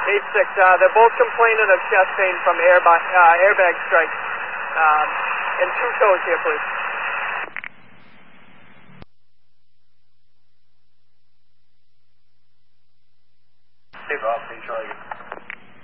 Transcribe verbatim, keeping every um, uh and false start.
eight six, uh, they're both complaining of chest pain from air uh, airbag strike. Um, and two toes here, please. Hey, Bob. Hey, Charlie.